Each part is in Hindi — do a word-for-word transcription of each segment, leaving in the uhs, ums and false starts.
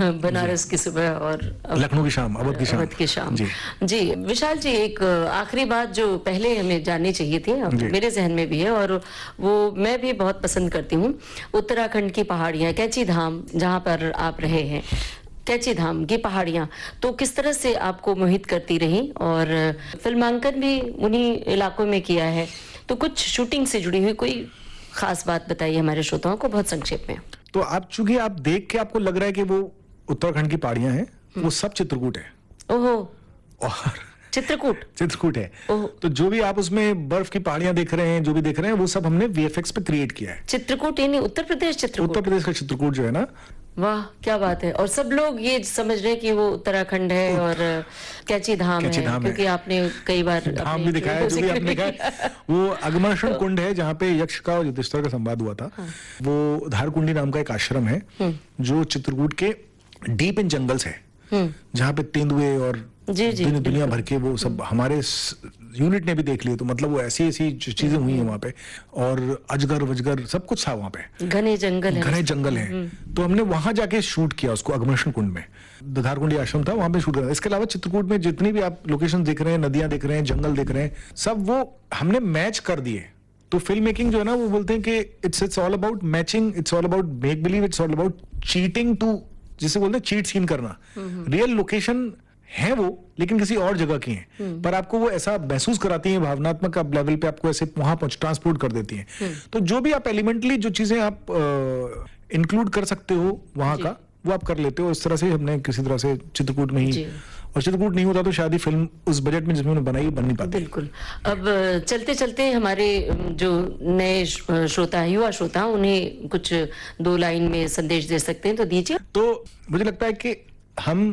बनारस की सुबह और लखनऊ की शाम, अवध की शाम। अवध की शाम जी। जी विशाल जी, एक आखिरी बात जो पहले हमें जाननी चाहिए थी, मेरे जहन में भी है और वो मैं भी बहुत पसंद करती हूँ। उत्तराखंड की पहाड़ियाँ, कैची धाम जहाँ पर आप रहे हैं, कैची धाम की पहाड़ियाँ तो किस तरह से आपको मोहित करती रही, और फिल्मांकन भी उन्हीं इलाकों में किया है, तो कुछ शूटिंग से जुड़ी हुई कोई खास बात बताइए हमारे श्रोताओं को बहुत संक्षेप में। तो आप चूंकि आप देख के आपको लग रहा है कि वो उत्तराखंड की पहाड़ियां हैं, वो सब चित्रकूट है। ओहो, और चित्रकूट चित्रकूट है। ओहो। तो जो भी आप उसमें बर्फ की पहाड़ियां देख रहे हैं, जो भी देख रहे हैं, वो सब हमने वीएफएक्स पे क्रिएट किया है। चित्रकूट यानी उत्तर प्रदेश चित्रकूट? उत्तर प्रदेश का चित्रकूट जो है ना, वाह क्या बात है। और सब लोग ये समझ रहे हैं कि वो उत्तराखंड है और कैची धाम कैची है, धाम क्योंकि है। आपने कई बार धाम भी दिखाया है, जो भी आपने देखा है। वो अगमर्षण कुंड है जहाँ पे यक्ष का और युधिष्ठिर का संवाद हुआ था। हाँ। वो धारकुंडी नाम का एक आश्रम है जो चित्रकूट के डीप इन जंगल्स है, जहाँ पे तेंदुए और जी, जी, दुनिया, दुनिया भर के वो सब हमारे यूनिट ने भी देख लिए। तो मतलब वो ऐसी ऐसी चीजें हुई हैं वहाँ पे, और अजगर वजगर सब कुछ था वहाँ पे, घने जंगल है, घने जंगल है। तो हमने वहां जाके शूट किया उसको, अगमर्षण कुंड में, धारकुंडी आश्रम था, वहां पे शूट किया। इसके अलावा चित्रकूट में जितनी भी आप लोकेशन देख रहे हैं, नदियां देख रहे हैं, जंगल देख रहे हैं, सब वो हमने मैच कर दिए। तो फिल्म मेकिंग जो है ना, वो बोलते हैं कि it's it's all about matching, it's all about make believe, it's all about cheating to, जिसे बोलते हैं चीट सीन करना। रियल लोकेशन है वो, लेकिन किसी और जगह की हैं, पर आपको वो ऐसा महसूस कराती हैं, भावनात्मक लेवल पे आपको ऐसे वहां पहुंच ट्रांसपोर्ट कर देती हैं। तो जो भी आप एलिमेंटली जो चीजें आप इंक्लूड कर सकते हो वहां का, वो आप कर लेते हो। इस तरह से हमने किसी तरह से चित्रकूट में ही, और चित्रकूट नहीं होता तो शायद ही फिल्म उस बजट में जिसमें उन्होंने बनाई बन नहीं पाती। बिल्कुल। अब चलते चलते हमारे जो नए श्रोता, युवा श्रोता, उन्हें कुछ दो लाइन में संदेश दे सकते हैं तो दीजिए। तो मुझे लगता है कि हम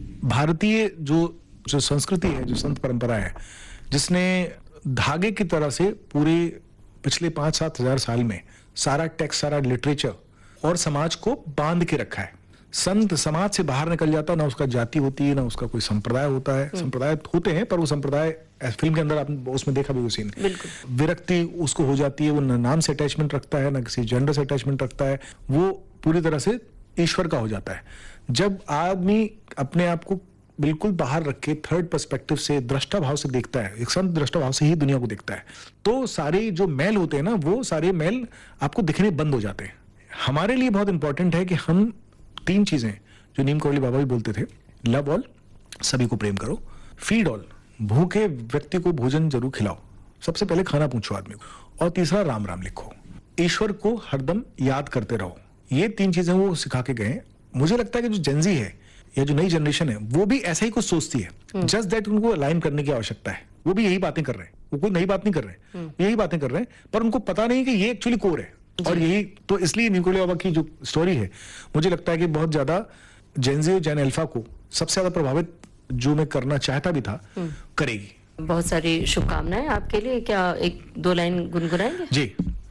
भारतीय जो जो संस्कृति है, जो संत परंपरा है, जिसने धागे की तरह से पूरे पिछले पांच सात हजार साल में सारा टेक्स्ट, सारा लिटरेचर और समाज को बांध के रखा है। संत समाज से बाहर निकल जाता, ना उसका जाति होती है, ना उसका कोई संप्रदाय होता है। संप्रदाय होते हैं, पर वो संप्रदाय फिल्म के अंदर आपने उसमें देखा भी वो सीन, विरक्ति उसको हो जाती है। वो न नाम से अटैचमेंट रखता है, ना किसी जेंडर से अटैचमेंट रखता है, वो पूरी तरह से ईश्वर का हो जाता है। जब आदमी अपने आप को बिल्कुल बाहर रख के थर्ड पर्सपेक्टिव से, दृष्टा भाव से देखता है, एक संत दृष्टा भाव से ही दुनिया को देखता है, तो सारे जो मैल होते हैं ना, वो सारे मैल आपको दिखने बंद हो जाते हैं। हमारे लिए बहुत इंपॉर्टेंट है कि हम तीन चीजें जो नीम करोली बाबा भी बोलते थे, लव ऑल, सभी को प्रेम करो, फीड ऑल, भूखे व्यक्ति को भोजन जरूर खिलाओ, सबसे पहले खाना पूछो आदमी को, और तीसरा राम राम लिखो, ईश्वर को हरदम याद करते रहो। ये तीन चीजें वो सिखा के गए। मुझे लगता है कि जो जेनजी है या जो नई जनरेशन है, वो भी ऐसा ही कुछ सोचती है। जस्ट दैट उनको अलाइन करने की आवश्यकता है। वो भी यही बातें कर रहे हैं, वो कोई नई बात नहीं कर रहे हैं, यही बातें कर रहे हैं, पर उनको पता नहीं कि ये एक्चुअली कोर है। और यही तो इसलिए नीम करोली बाबा की जो स्टोरी है, मुझे लगता है कि बहुत ज्यादा जेनजी और जेन अल्फा को सबसे ज्यादा प्रभावित, जो मैं करना चाहता भी था, करेगी। बहुत सारी शुभकामनाएं आपके लिए। क्या एक दो लाइन गुनगुनाएंगे? जी।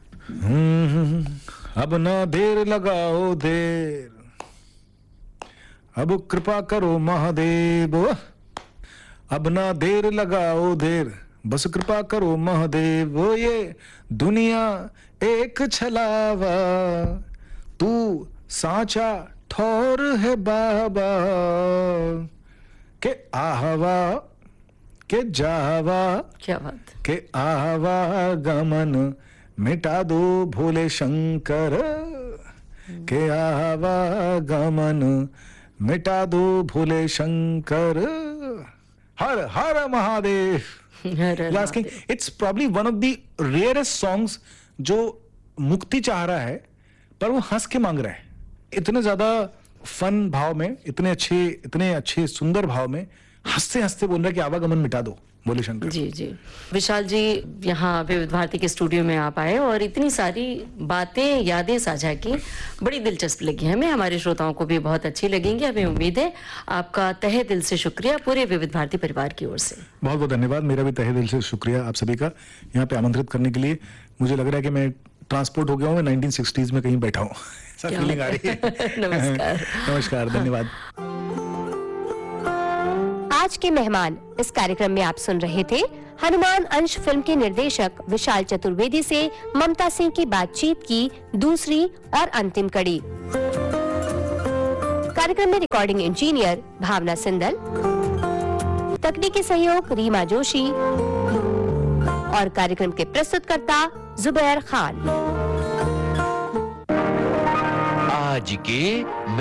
अब ना देर लगाओ देर, अब कृपा करो महादेव, अब ना देर लगाओ देर, बस कृपा करो महादेव। ये दुनिया एक छलावा, तू साचा ठौर है बाबा, के आहवा के जावा, क्या बात, के आवा गमन मिटा दो भोले शंकर, के आवा गमन मिटा दो भोले शंकर, हर हर Mahadev. It's probably one of the rarest songs जो मुक्ति चाह रहा है, पर वो हंस के मांग रहा है। इतने ज्यादा फन भाव में, इतने अच्छे इतने अच्छे सुंदर भाव में हंसते हंसते बोल रहा है कि आवागमन मिटा दो बोले शंकर। जी जी विशाल जी, यहाँ विविध भारती के स्टूडियो में आप आए और इतनी सारी बातें, यादें साझा की, बड़ी दिलचस्प लगी हमें, हमारे श्रोताओं को भी बहुत अच्छी लगेंगी, हमें उम्मीद है। आपका तहे दिल से शुक्रिया पूरे विविध भारती परिवार की ओर से। बहुत बहुत धन्यवाद। मेरा भी तहे दिल से शुक्रिया आप सभी का यहाँ पे आमंत्रित करने के लिए। मुझे लग रहा है कि मैं ट्रांसपोर्ट हो गया हूँ, मैं नाइनटीन सिक्सटीज़ में कहीं बैठा हूँ, ऐसा फीलिंग आ रही है। नमस्कार। नमस्कार, धन्यवाद। आज के मेहमान इस कार्यक्रम में आप सुन रहे थे हनुमान अंश फिल्म के निर्देशक विशाल चतुर्वेदी से ममता सिंह की बातचीत की दूसरी और अंतिम कड़ी। कार्यक्रम में रिकॉर्डिंग इंजीनियर भावना सिंदल, तकनीकी सहयोग रीमा जोशी और कार्यक्रम के प्रस्तुतकर्ता जुबैर खान। आज के